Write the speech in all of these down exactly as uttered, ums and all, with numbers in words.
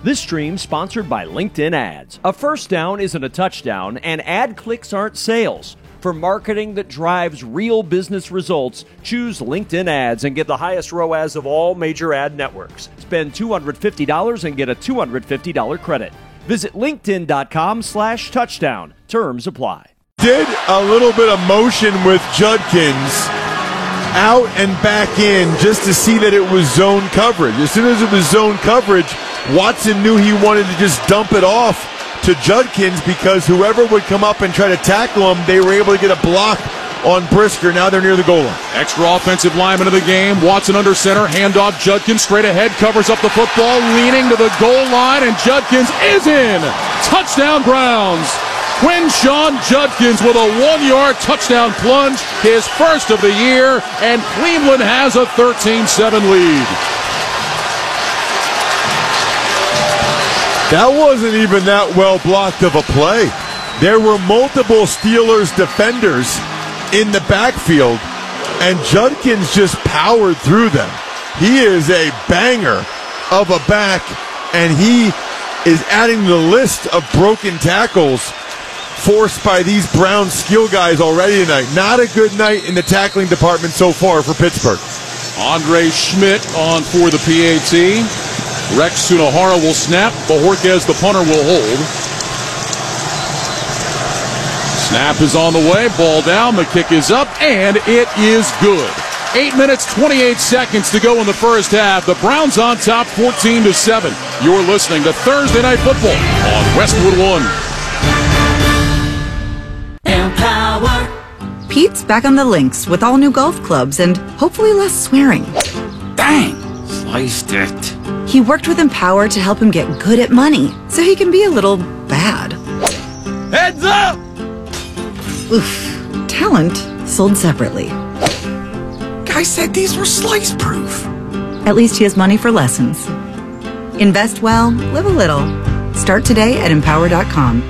This stream sponsored by LinkedIn Ads. A first down isn't a touchdown, and ad clicks aren't sales. For marketing that drives real business results, choose LinkedIn Ads and get the highest R O A S of all major ad networks. Spend two hundred fifty dollars and get a two hundred fifty dollars credit. Visit linkedin.com slash touchdown. Terms apply. Did a little bit of motion with Judkins out and back in just to see that it was zone coverage. As soon as it was zone coverage, Watson knew he wanted to just dump it off to Judkins because whoever would come up and try to tackle him, they were able to get a block on Brisker. Now they're near the goal line. Extra offensive lineman of the game. Watson under center. Handoff. Judkins straight ahead. Covers up the football. Leaning to the goal line. And Judkins is in. Touchdown Browns. Quinshon Judkins with a one-yard touchdown plunge. His first of the year. And Cleveland has a thirteen seven lead. That wasn't even that well blocked of a play. There were multiple Steelers defenders in the backfield, and Judkins just powered through them. He is a banger of a back, and he is adding to the list of broken tackles forced by these Brown skill guys already tonight. Not a good night in the tackling department so far for Pittsburgh. Andre Schmidt on for the P A T. Rex Sunahara will snap. Bojorquez, the punter, will hold. Snap is on the way. Ball down. The kick is up, and it is good. Eight minutes, twenty-eight seconds to go in the first half. The Browns on top, fourteen to seven. You're listening to Thursday Night Football on Westwood One. Empower. Pete's back on the links with all new golf clubs and hopefully less swearing. Dang, sliced it. He worked with Empower to help him get good at money, so he can be a little bad. Heads up! Oof. Talent sold separately. Guy said these were slice-proof. At least he has money for lessons. Invest well, live a little. Start today at empower dot com.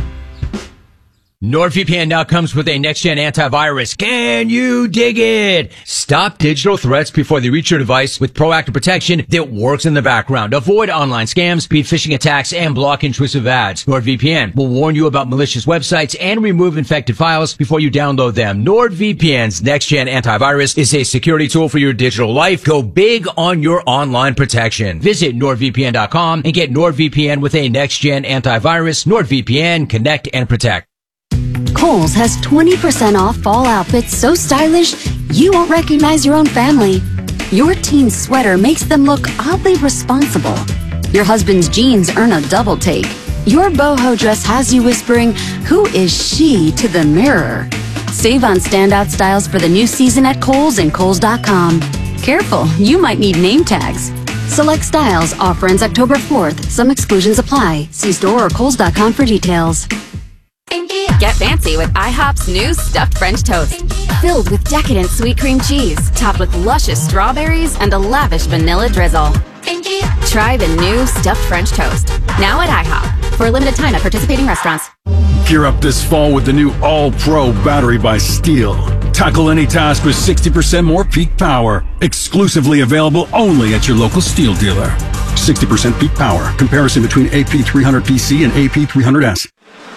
NordVPN now comes with a next-gen antivirus. Can you dig it? Stop digital threats before they reach your device with proactive protection that works in the background. Avoid online scams, speed phishing attacks, and block intrusive ads. NordVPN will warn you about malicious websites and remove infected files before you download them. NordVPN's next-gen antivirus is a security tool for your digital life. Go big on your online protection. Visit nord V P N dot com and get NordVPN with a next-gen antivirus. NordVPN, connect and protect. Kohl's has twenty percent off fall outfits so stylish you won't recognize your own family. Your teen's sweater makes them look oddly responsible. Your husband's jeans earn a double take. Your boho dress has you whispering, "Who is she?" to the mirror. Save on standout styles for the new season at Kohl's and Kohl's dot com. Careful, you might need name tags. Select styles, offer ends October fourth. Some exclusions apply. See store or Kohl's dot com for details. Get fancy with IHOP's new stuffed French toast. Filled with decadent sweet cream cheese, Topped with luscious strawberries and a lavish vanilla drizzle. Try the new stuffed French toast. Now at IHOP. For a limited time at participating restaurants. Gear up this fall with the new All-Pro battery by Steel. Tackle any task with sixty percent more peak power. Exclusively available only at your local Steel dealer. sixty percent peak power. Comparison between A P three hundred P C and A P three hundred S.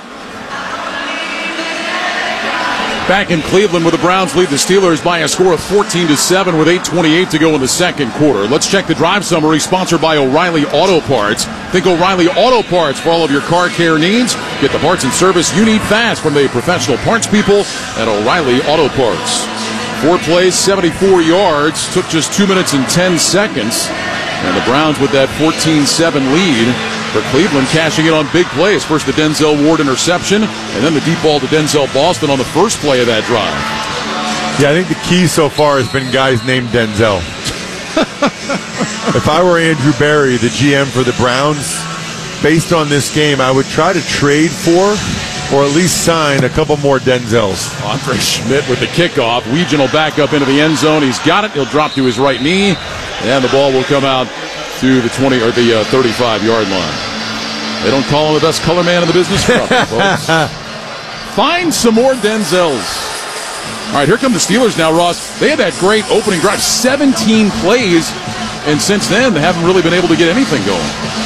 Back in Cleveland where the Browns lead the Steelers by a score of fourteen to seven with eight twenty-eight to go in the second quarter. Let's check the drive summary sponsored by O'Reilly Auto Parts. Think O'Reilly Auto Parts for all of your car care needs. Get the parts and service you need fast from the professional parts people at O'Reilly Auto Parts. Four plays, seventy-four yards. Took just two minutes and ten seconds. And the Browns with that fourteen seven lead. For Cleveland, cashing in on big plays. First the Denzel Ward interception, and then the deep ball to Denzel Boston on the first play of that drive. Yeah, I think the key so far has been guys named Denzel. If I were Andrew Berry, the G M for the Browns, based on this game, I would try to trade for or at least sign a couple more Denzels. Andre Schmidt with the kickoff. Weegan will back up into the end zone. He's got it. He'll drop to his right knee, and the ball will come out to the twenty or the uh, thirty-five yard line. They don't call him the best color man in the business for nothing, folks. Find some more Denzels. All right, here come the Steelers now, Ross. They had that great opening drive, seventeen plays, and since then they haven't really been able to get anything going.